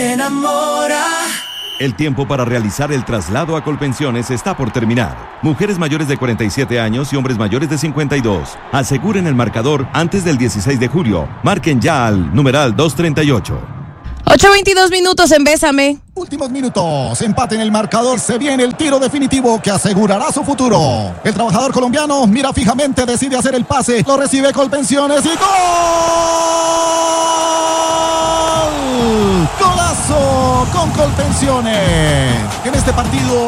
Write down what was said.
me enamora. El tiempo para realizar el traslado a Colpensiones está por terminar. Mujeres mayores de 47 años y hombres mayores de 52. Aseguren el marcador antes del 16 de julio. Marquen ya al numeral 238. 8:22 minutos en Bésame. Últimos minutos, empate en el marcador, se viene el tiro definitivo que asegurará su futuro. El trabajador colombiano mira fijamente, decide hacer el pase, lo recibe Colpensiones y ¡gol! ¡Golazo con Colpensiones! En este partido